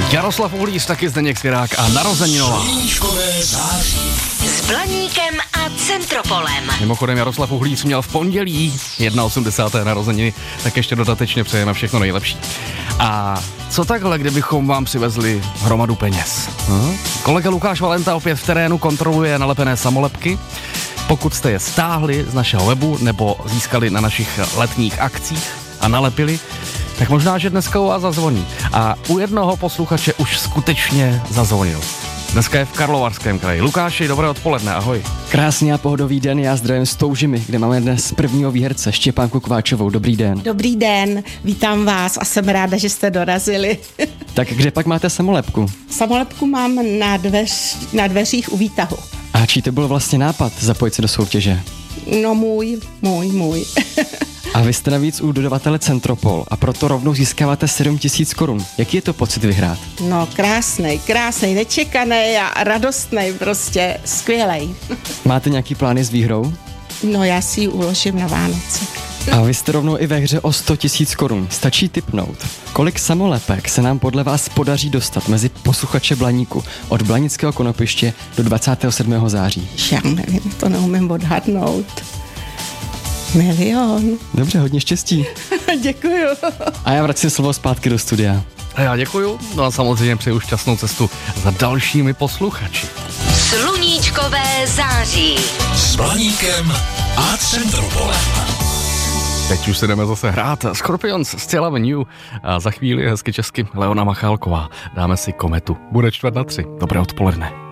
Jaroslav Uhlíř, taky Zdeněk Svěrák a narozeninová. Sluníčkové září. S Blaníkem a Centropolem. Mimochodem Jaroslav Uhlíř měl v pondělí 81. narozeniny, tak ještě dodatečně přejeme všechno nejlepší. A co takhle, kdybychom vám přivezli hromadu peněz? Kolega Lukáš Valenta opět v terénu kontroluje nalepené samolepky. Pokud jste je stáhli z našeho webu nebo získali na našich letních akcích a nalepili, tak možná, že dneska u vás zazvoní. A u jednoho posluchače už skutečně zazvonil. Dneska je v Karlovarském kraji. Lukáši, dobré odpoledne, ahoj. Krásný a pohodový den, já zdravím z Toužimy, kde máme dnes prvního výherce, Štěpánku Kváčovou. Dobrý den. Dobrý den, vítám vás a jsem ráda, že jste dorazili. Tak kde pak máte samolepku? Samolepku mám na dveřích u výtahu. A čí to byl vlastně nápad zapojit se do soutěže? No můj. A vy jste navíc u dodavatele Centropol a proto rovnou získáváte 7 000 korun. Jaký je to pocit vyhrát? No krásnej, nečekaný a radostnej, prostě skvělej. Máte nějaký plány s výhrou? No já si ji uložím na Vánoce. A vy jste rovnou i ve hře o 100 000 korun. Stačí tipnout. Kolik samolepek se nám podle vás podaří dostat mezi posluchače Blaníku od Blanického Konopiště do 27. září? Já nevím, to neumím odhadnout. 1 000 000. Dobře, hodně štěstí. Děkuju. A já vracím slovo zpátky do studia. A já děkuju, no a samozřejmě přeju šťastnou cestu za dalšími posluchači. Sluníčkové září. S Blaníkem a Centropolem. Teď už se jdeme zase hrát Scorpions z Ciel Avenue a za chvíli hezky česky Leona Machálková. Dáme si Kometu. Bude 2:45. Dobré odpoledne.